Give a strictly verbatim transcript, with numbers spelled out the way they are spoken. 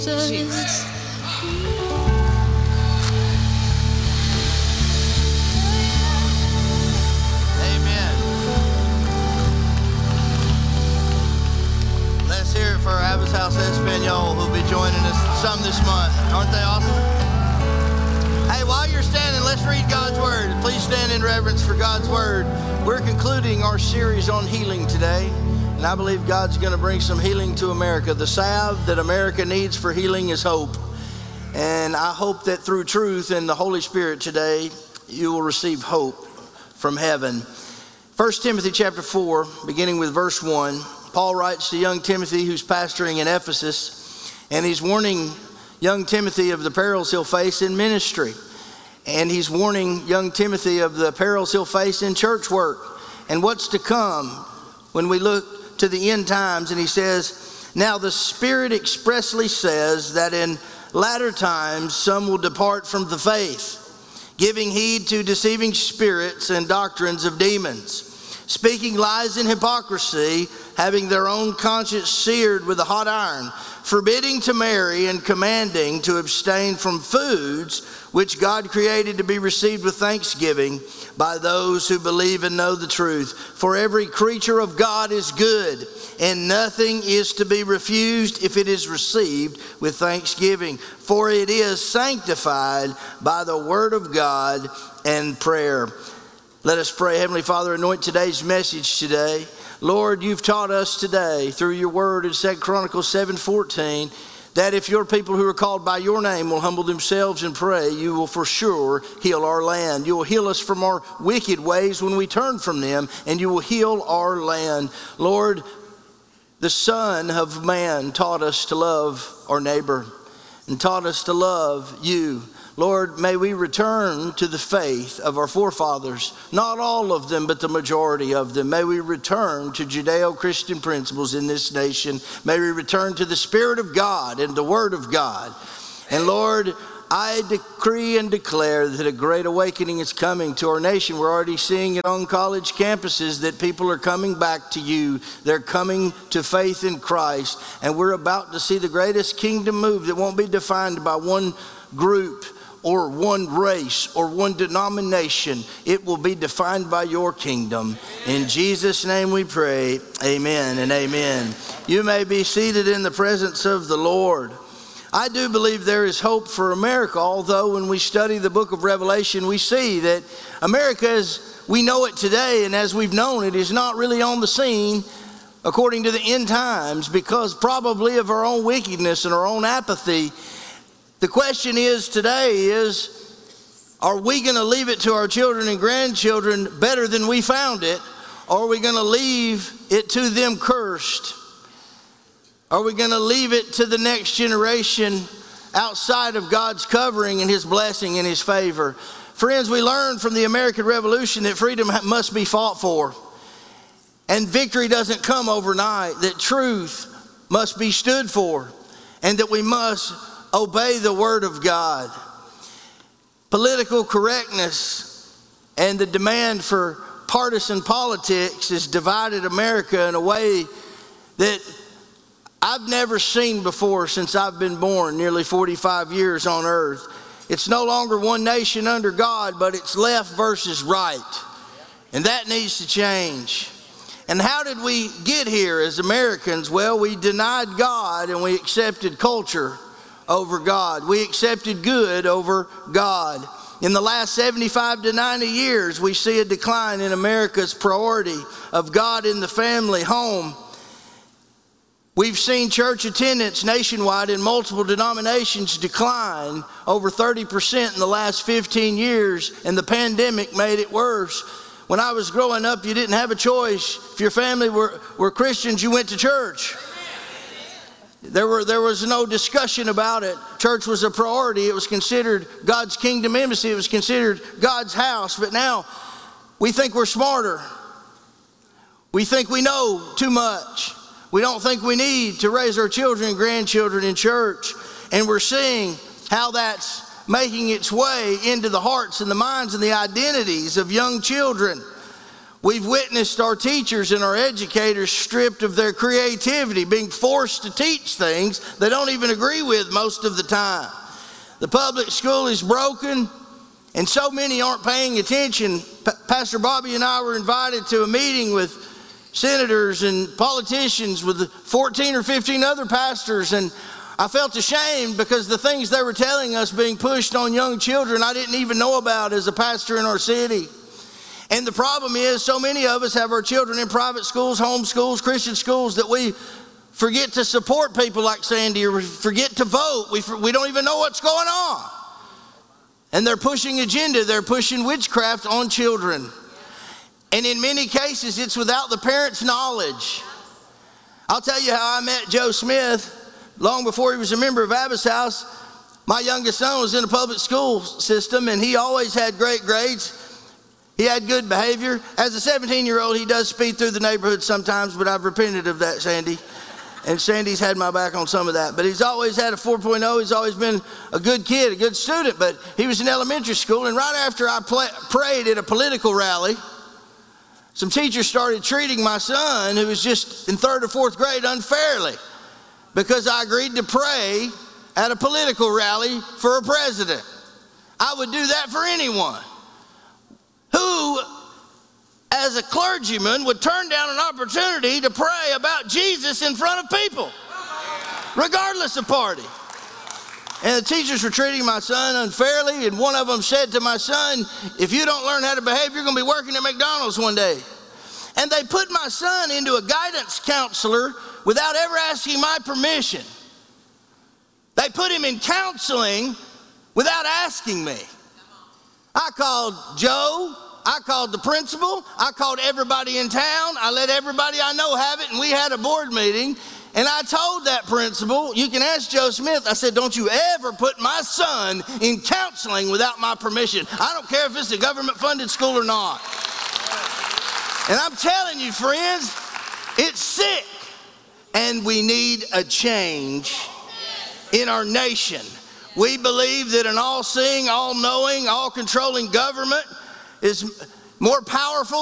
Jesus. Amen. Let's hear it for Abbas House Espanol, who'll be joining us some this month. Aren't they awesome? Hey, while you're standing, let's read God's Word. Please stand in reverence for God's Word. We're concluding our series on healing today, and I believe God's going to bring some healing to America. The salve that America needs for healing is hope. And I hope that through truth and the Holy Spirit today, you will receive hope from heaven. First Timothy chapter four, beginning with verse one, Paul writes to young Timothy, who's pastoring in Ephesus, and he's warning young Timothy of the perils he'll face in ministry. And he's warning young Timothy of the perils he'll face in church work and what's to come when we look to the end times. And he says, now the Spirit expressly says that in latter times some will depart from the faith, giving heed to deceiving spirits and doctrines of demons, speaking lies and hypocrisy, having their own conscience seared with a hot iron, forbidding to marry and commanding to abstain from foods which God created to be received with thanksgiving by those who believe and know the truth. For every creature of God is good, and nothing is to be refused if it is received with thanksgiving, for it is sanctified by the word of God and prayer. Let us pray. Heavenly Father, anoint today's message today. Lord, you've taught us today through your word in Second Chronicles seven fourteen that if your people who are called by your name will humble themselves and pray, you will for sure heal our land. You will heal us from our wicked ways when we turn from them, and you will heal our land. Lord, the Son of Man taught us to love our neighbor and taught us to love you. Lord, may we return to the faith of our forefathers, not all of them, but the majority of them. May we return to Judeo-Christian principles in this nation. May we return to the Spirit of God and the Word of God. And Lord, I decree and declare that a great awakening is coming to our nation. We're already seeing it on college campuses that people are coming back to you. They're coming to faith in Christ. And we're about to see the greatest kingdom move that won't be defined by one group or one race or one denomination. It will be defined by your kingdom. In Jesus' name we pray, amen and amen. You may be seated in the presence of the Lord. I do believe there is hope for America, although when we study the book of Revelation, we see that America as we know it today and as we've known it is not really on the scene according to the end times, because probably of our own wickedness and our own apathy. The question is today is, are we going to leave it to our children and grandchildren better than we found it? Or are we going to leave it to them cursed? Are we going to leave it to the next generation outside of God's covering and his blessing and his favor? Friends, we learned from the American Revolution that freedom must be fought for. And victory doesn't come overnight, that truth must be stood for, and that we must obey the word of God. Political correctness and the demand for partisan politics has divided America in a way that I've never seen before since I've been born, nearly forty-five years on earth. It's no longer one nation under God, but it's left versus right. And that needs to change. And how did we get here as Americans? Well, we denied God and we accepted culture over God. We accepted good over God. In the last seventy-five to ninety years, we see a decline in America's priority of God in the family home. We've seen church attendance nationwide in multiple denominations decline over thirty percent in the last fifteen years, and the pandemic made it worse. When I was growing up, you didn't have a choice. If your family were, were Christians, you went to church. There were there was no discussion about it. Church was a priority. It was considered God's kingdom embassy. It was considered God's house. But now we think we're smarter. We think we know too much. We don't think we need to raise our children and grandchildren in church. And we're seeing how that's making its way into the hearts and the minds and the identities of young children. We've witnessed our teachers and our educators stripped of their creativity, being forced to teach things they don't even agree with most of the time. The public school is broken, and so many aren't paying attention. P- Pastor Bobby and I were invited to a meeting with senators and politicians with fourteen or fifteen other pastors, and I felt ashamed because the things they were telling us being pushed on young children I didn't even know about as a pastor in our city. And the problem is, so many of us have our children in private schools, home schools, Christian schools, that we forget to support people like Sandy, or we forget to vote. We, we don't even know what's going on. And they're pushing agenda. They're pushing witchcraft on children. And in many cases, it's without the parents' knowledge. I'll tell you how I met Joe Smith. Long before he was a member of Abba's House, my youngest son was in a public school system, and he always had great grades. He had good behavior. As a seventeen-year-old, he does speed through the neighborhood sometimes, but I've repented of that, Sandy. And Sandy's had my back on some of that. But he's always had a four point oh. He's always been a good kid, a good student. But he was in elementary school, and right after I play, prayed at a political rally, some teachers started treating my son, who was just in third or fourth grade, unfairly because I agreed to pray at a political rally for a president. I would do that for anyone. Who, as a clergyman, would turn down an opportunity to pray about Jesus in front of people, regardless of party? And the teachers were treating my son unfairly, and one of them said to my son, if you don't learn how to behave, you're going to be working at McDonald's one day. And they put my son into a guidance counselor without ever asking my permission. They put him in counseling without asking me. I called Joe, I called the principal, I called everybody in town, I let everybody I know have it, and we had a board meeting, and I told that principal, you can ask Joe Smith, I said, don't you ever put my son in counseling without my permission. I don't care if it's a government-funded school or not. And I'm telling you, friends, it's sick, and we need a change in our nation. We believe that an all-seeing, all-knowing, all-controlling government is more powerful